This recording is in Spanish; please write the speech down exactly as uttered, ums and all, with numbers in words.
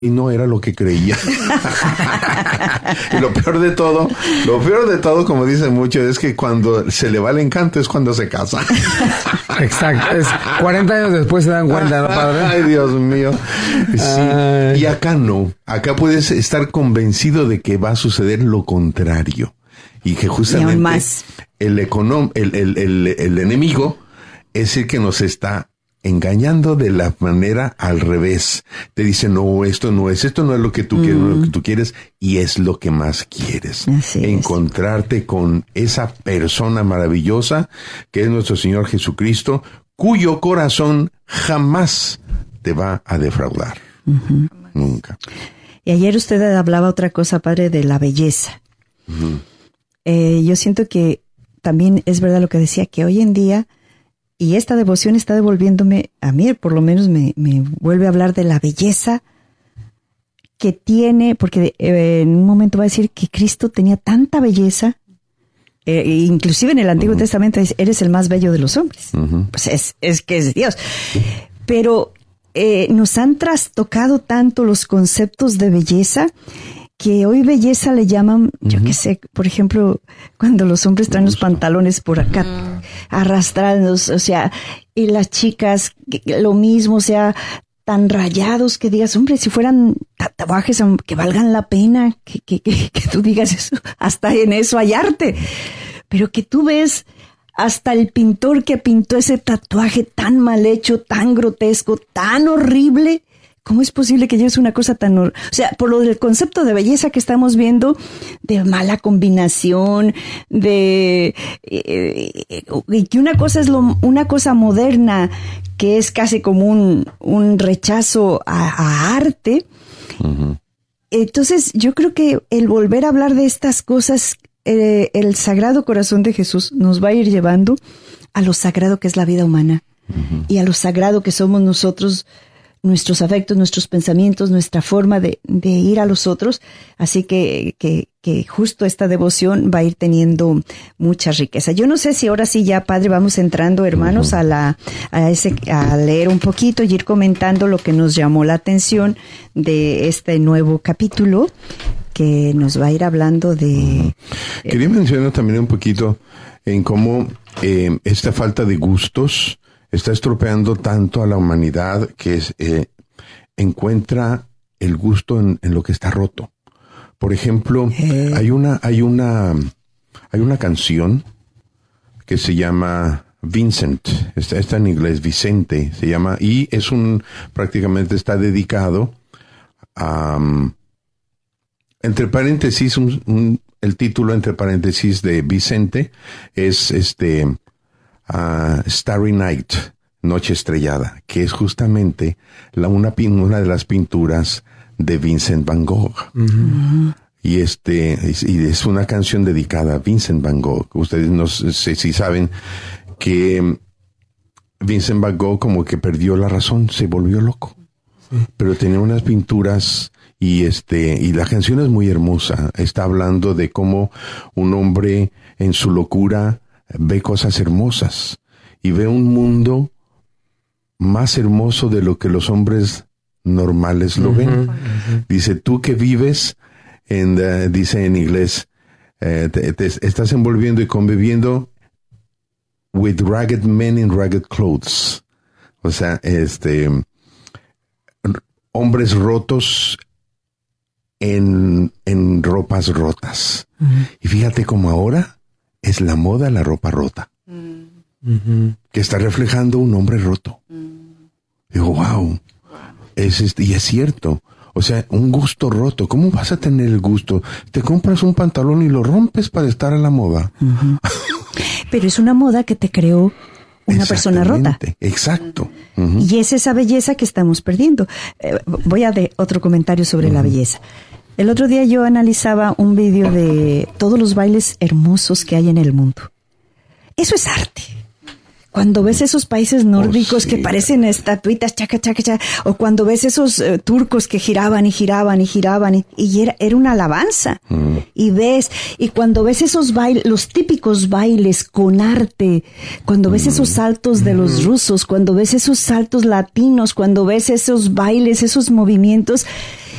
y no era lo que creía. Y lo peor de todo, lo peor de todo, como dicen muchos, es que cuando se le va el encanto es cuando se casa. Exacto. Es cuarenta años después se dan cuenta, ¿no, padre? Ay, Dios mío. Sí. Ay. Y acá no. Acá puedes estar convencido de que va a suceder lo contrario. Y que justamente y aún más. El, econom- el, el, el, el enemigo es el que nos está engañando de la manera al revés. Te dice, no, esto no es, esto no es lo que tú mm. quieres, lo que tú quieres, y es lo que más quieres. Así Encontrarte es. con esa persona maravillosa que es nuestro Señor Jesucristo, cuyo corazón jamás te va a defraudar. Uh-huh. Nunca. Y ayer usted hablaba otra cosa, padre, de la belleza. Uh-huh. Eh, yo siento que también es verdad lo que decía, que hoy en día, y esta devoción está devolviéndome, a mí por lo menos me, me vuelve a hablar de la belleza que tiene, porque eh, en un momento va a decir que Cristo tenía tanta belleza, eh, inclusive en el Antiguo uh-huh. Testamento dice, eres el más bello de los hombres. Uh-huh. Pues es, es que es Dios. Pero eh, nos han trastocado tanto los conceptos de belleza, que hoy belleza le llaman, yo uh-huh. qué sé, por ejemplo, cuando los hombres traen los pantalones por acá, uh-huh. arrastrados, o sea, y las chicas, lo mismo, o sea, tan rayados que digas, hombre, si fueran tatuajes que valgan la pena, que, que, que, que tú digas eso, hasta en eso hay arte, pero que tú ves hasta el pintor que pintó ese tatuaje tan mal hecho, tan grotesco, tan horrible. ¿Cómo es posible que lleves una cosa tan... O sea, por lo del concepto de belleza que estamos viendo, de mala combinación, de... Eh, y que una cosa es lo, una cosa moderna, que es casi como un, un rechazo a, a arte. Uh-huh. Entonces, yo creo que el volver a hablar de estas cosas, eh, el Sagrado Corazón de Jesús nos va a ir llevando a lo sagrado que es la vida humana. Uh-huh. Y a lo sagrado que somos nosotros, nuestros afectos, nuestros pensamientos, nuestra forma de, de ir a los otros. Así que, que, que justo esta devoción va a ir teniendo mucha riqueza. Yo no sé si ahora sí ya, padre, vamos entrando, hermanos, uh-huh. a la, a ese, a leer un poquito y ir comentando lo que nos llamó la atención de este nuevo capítulo que nos va a ir hablando de... Uh-huh. Quería mencionar también un poquito en cómo eh, esta falta de gustos está estropeando tanto a la humanidad que es, eh, encuentra el gusto en, en lo que está roto. Por ejemplo, eh. hay una, hay una, hay una canción que se llama Vincent. Está, está en inglés, Vicente se llama, y es un, prácticamente está dedicado a, um, entre paréntesis, un, un, el título entre paréntesis de Vicente es este, Uh, Starry Night, Noche Estrellada, que es justamente la, una, una de las pinturas de Vincent Van Gogh. Uh-huh. Y este, y es una canción dedicada a Vincent Van Gogh. Ustedes no sé si saben que Vincent Van Gogh como que perdió la razón, se volvió loco. Sí. Pero tenía unas pinturas y este, y la canción es muy hermosa. Está hablando de cómo un hombre en su locura ve cosas hermosas y ve un mundo más hermoso de lo que los hombres normales lo uh-huh, ven. Uh-huh. Dice, tú que vives, en, uh, dice en inglés, uh, te, te estás envolviendo y conviviendo with ragged men in ragged clothes. O sea, este, hombres rotos en, en ropas rotas. Uh-huh. Y fíjate cómo ahora es la moda la ropa rota. Mm. Que está reflejando un hombre roto. Mm. Digo, wow. wow. Es este, y es cierto. O sea, un gusto roto. ¿Cómo vas a tener el gusto? Te compras un pantalón y lo rompes para estar a la moda. Uh-huh. Pero es una moda que te creó una persona rota. Exacto. Uh-huh. Y es esa belleza que estamos perdiendo. Eh, voy a dar otro comentario sobre uh-huh. la belleza. El otro día yo analizaba un vídeo de todos los bailes hermosos que hay en el mundo. Eso es arte. Cuando ves esos países nórdicos oh, sí. que parecen estatuitas, chaca, chaca, chaca, o cuando ves esos uh, turcos que giraban y giraban y giraban, y, y era, era una alabanza. Mm. Y ves, y cuando ves esos bailes, los típicos bailes con arte, cuando ves mm. esos saltos de los rusos, cuando ves esos saltos latinos, cuando ves esos bailes, esos movimientos,